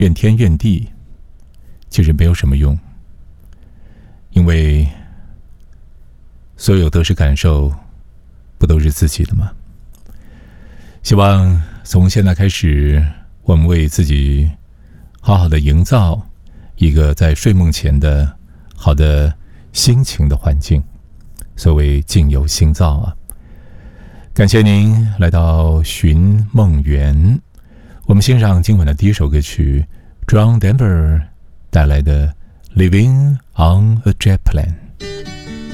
怨天怨地，其实没有什么用，因为所有得失感受不都是自己的吗？希望从现在开始，我们为自己好好的营造一个在睡梦前的好的心情的环境，所谓境由心造啊。感谢您来到寻梦园，我们欣赏今晚的第一首歌曲 John Denver 带来的 Living on a Jet Plane。